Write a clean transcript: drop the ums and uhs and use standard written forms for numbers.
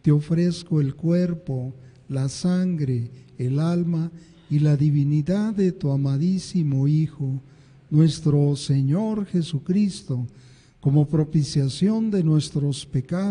te ofrezco el cuerpo, la sangre, el alma y la divinidad de tu amadísimo Hijo, nuestro Señor Jesucristo, como propiciación de nuestros pecados